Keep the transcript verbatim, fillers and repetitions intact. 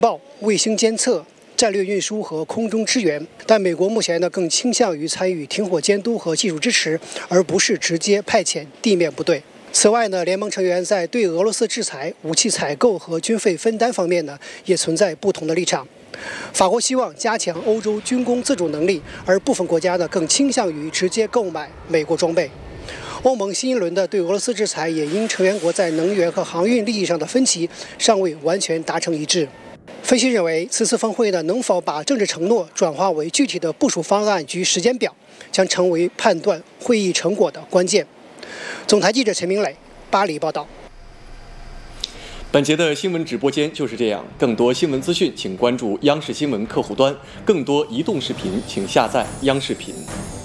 报、卫星监测、战略运输和空中支援，但美国目前呢更倾向于参与停火监督和技术支持，而不是直接派遣地面部队。此外呢，联盟成员在对俄罗斯制裁、武器采购和军费分担方面呢，也存在不同的立场。法国希望加强欧洲军工自主能力，而部分国家呢更倾向于直接购买美国装备。欧盟新一轮的对俄罗斯制裁也因成员国在能源和航运利益上的分歧，尚未完全达成一致。分析认为，此次峰会呢能否把政治承诺转化为具体的部署方案及时间表，将成为判断会议成果的关键。总台记者陈明磊，巴黎报道。 本节的新闻直播间就是这样，更多新闻资讯请关注央视新闻客户端，更多移动视频请下载央视频。